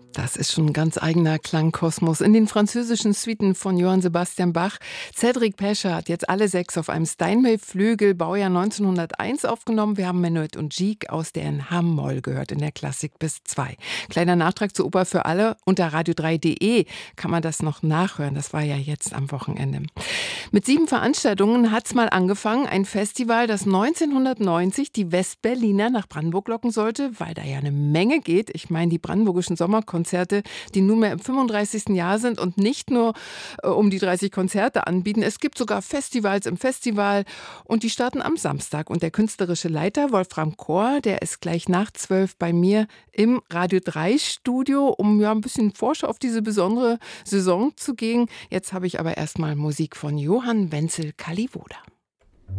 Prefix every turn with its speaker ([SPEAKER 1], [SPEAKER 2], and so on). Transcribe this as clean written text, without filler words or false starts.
[SPEAKER 1] Das ist schon ein ganz eigener Klangkosmos. In den französischen Suiten von Johann Sebastian Bach. Cédric Pescher hat jetzt alle 6 auf einem Steinway-Flügel, Baujahr 1901, aufgenommen. Wir haben Menuet und Gigue aus der in H-Moll gehört, in der Klassik bis 2. Kleiner Nachtrag zur Oper für alle. Unter radio3.de kann man das noch nachhören. Das war ja jetzt am Wochenende. Mit 7 Veranstaltungen hat es mal angefangen. Ein Festival, das 1990 die Westberliner nach Brandenburg locken sollte, weil da ja eine Menge geht. Ich meine, die brandenburgischen Sommerkonzerte, die nunmehr im 35. Jahr sind und nicht nur um die 30 Konzerte anbieten. Es gibt sogar Festivals im Festival und die starten am Samstag. Und der künstlerische Leiter Wolfram Kohr, der ist gleich nach 12 bei mir im Radio 3 Studio, um ja ein bisschen Vorschau auf diese besondere Saison zu gehen. Jetzt habe ich aber erstmal Musik von Johann Wenzel Kalivoda.